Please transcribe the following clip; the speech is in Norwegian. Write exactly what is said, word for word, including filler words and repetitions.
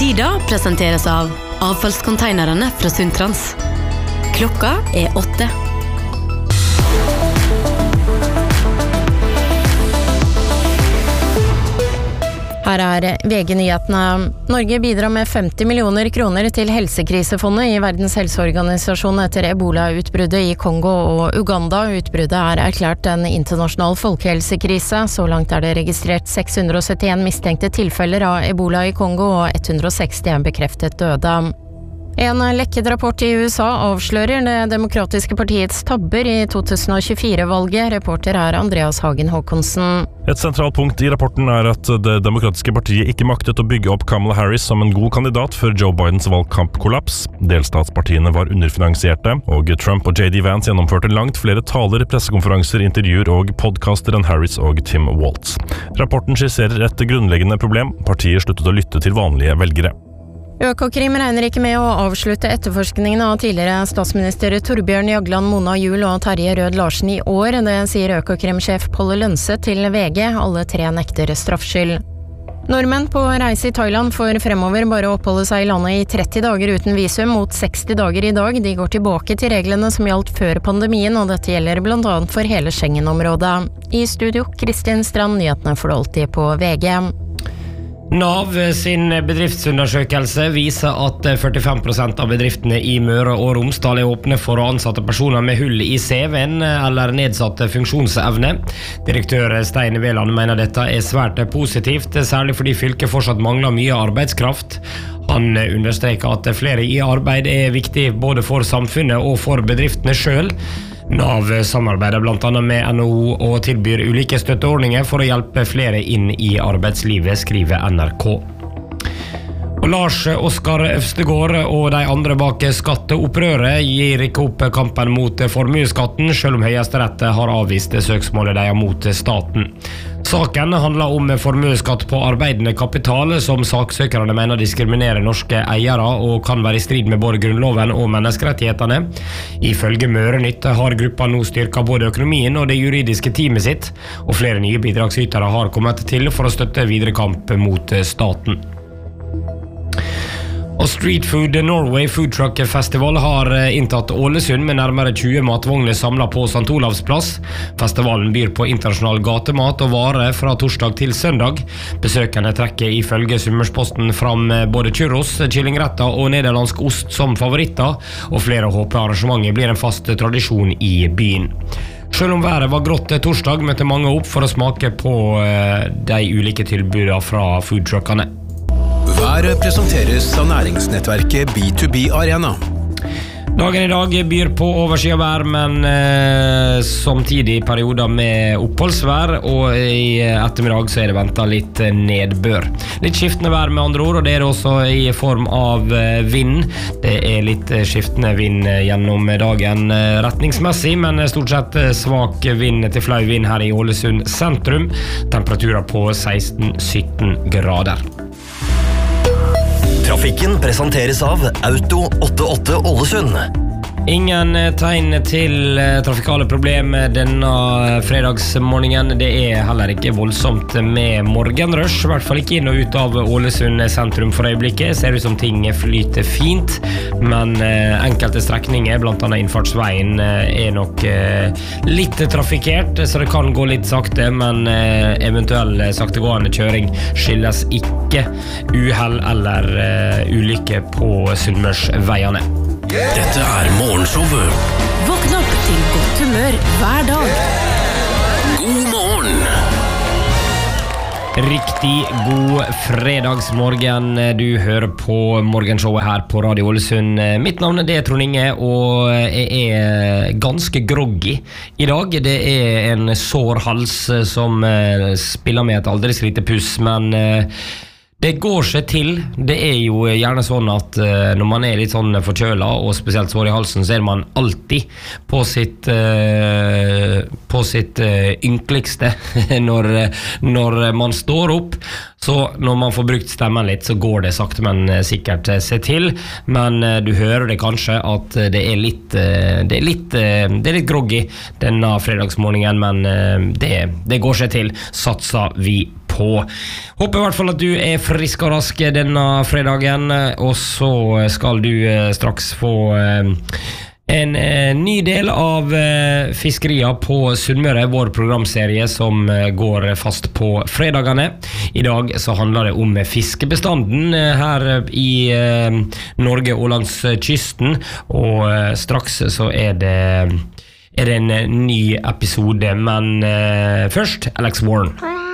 Tida presenteres av avfallskonteinerne fra Sundtrans. Klokka er åtte. Her er V G-nyhetene. Norge bidrar med femti millioner kroner til helsekrisefondet i Verdens helseorganisasjon etter ebola-utbruddet i Kongo og Uganda. Utbruddet er erklært en internasjonal folkehelsekrise. Så langt er det registrert seks hundre og syttien mistenkte tilfeller av ebola i Kongo, og ett hundre og seksti bekreftet døde. En lekket rapport i U S A avslører det demokratiske partiets tabber i to tusen og tjuefire-valget. Reporter er Andreas Hagen Håkonsen. Et sentralt punkt i rapporten er at det demokratiske partiet ikke maktet å bygge opp Kamala Harris som en god kandidat før Joe Bidens valgkampkollaps. Delstatspartiene var underfinansierte, og Trump og J D Vance gjennomførte langt flere taler, pressekonferanser, intervjuer og podcaster enn Harris og Tim Walz. Rapporten skisserer et grunnleggende problem. Partiet sluttet å lytte til vanlige velgere. Økokrim regner ikke med å avslutte etterforskningen av tidligere statsminister Torbjørn Jagland, Mona Juel og Terje Rød Larsen i år. Det sier Økokrim-sjef Palle Lønse til V G. Alle tre nekter straffskyld. Nordmenn på reise i Thailand får fremover bare oppholde seg i landet i tretti dager uten visum, mot seksti dager i dag. De går tilbake til reglene som gjaldt før pandemien, og dette gjelder blant annet for hele Schengen-området. I studio, Kristin Strand, nyhetene for alltid på V G. Nav sin bedriftsundersøkelse viser at førtifem prosent av bedriftene i Møre og Romsdal er åpne for å ansette personer med hull i C V-en eller nedsatt funksjonsevne. Direktør Stein Veland mener dette er svært positivt, særlig fordi fylket fortsatt mangler mye arbeidskraft. Han understreker at flere i arbeid er viktig både for samfunnet og for bedriftene selv. Nav samarbeider blant annet med N H O og tilbyr ulike støtteordninger for å hjelpe flere inn i arbeidslivet, skriver N R K. Og Lars Oskar Øvstegård og de andre bak skatteopprøret gir ikke opp kampen mot formueskatten, selv om Høyesterett har avvist søksmålet de har mot staten. Saken handler om formueskatt på arbeidende kapital, som saksøkerne mener diskriminerer norske eiere og kan være i strid med både grunnloven og menneskerettighetene. Ifølge Mørenytt har gruppa nå styrket både økonomien og det juridiske teamet sitt, og flere nye bidragsytere har kommet til for å støtte videre kamp mot staten. Og Street Food Norway Food Truck Festival har inntatt Ålesund med nærmere tjue matvogner samlet på Sankt Olavs plass. Festivalen byr på internasjonal gatemat og varer fra torsdag til søndag. Besøkende trekker ifølge Sunnmørsposten fram både churros, kyllingretter og nederlandsk ost som favoritter, og flere håper arrangementet blir en fast tradisjon i byen. Selv om været var grått torsdag, møtte mange opp for å smake på de ulike tilbudene fra foodtruckene. Været presenteres av næringsnettverket B to B Arena. Dagen i dag byr på overskyet vær, men eh, samtidig perioder med oppholdsvær, og i ettermiddag så er det ventet litt nedbør. Litt skiftende vær med andre ord, og det er det også i form av vind. Det er litt skiftende vind gjennom dagen retningsmessig, men stort sett svak vind til flau vind her i Ålesund sentrum. Temperaturer på seksten til sytten grader. Trafikken presenteres av Auto åttiåtte Ålesund. Ingen tegn til trafikale problemer denne fredagsmorgenen. Det er heller ikke voldsomt med morgenrush, i hvert fall ikke inn og ut av Ålesund sentrum for øyeblikket. Ser ut som ting flyter fint, men enkelte strekninger, blant annet innfartsveien, er nok litt trafikert, så det kan gå litt sakte, men eventuell saktegående kjøring skyldes ikke uhell eller ulykke på Sunnmørsveiene. Dette er morgenshowet. Våkn opp til godt humør hver dag. God morgen. Riktig god fredagsmorgen. Du hører på morgenshowet her på Radio Ålesund. Mitt navn er Trond Inge, og jeg er ganske groggy i dag. Det er en sår hals som spiller med et aldri så lite puss, men det går seg til. Det er jo gjerne sånn at uh, når man er litt sånn forkjøla, og spesielt sår i halsen, så er man alltid på sitt, uh, på sitt uh, ynkeligste når, når man står opp. Så når man får brukt stemmen litt, så går det sakte, men sikkert seg til. Men uh, du hører det kanskje at det er litt, uh, det er litt, uh, det er litt groggy denne fredagsmorgenen, men uh, det, det går seg til, satser vi på. på. Håper i hvert fall at du er frisk og rask denne fredagen, og så skal du straks få en eh, ny del av eh, fiskeria på Sunnmøre, vår programserie som eh, går fast på fredagene. I dag så handler det om fiskebestanden eh, her i eh, Norge og langs kysten, og eh, straks så er det, er det en ny episode, men eh, først Alex Warren.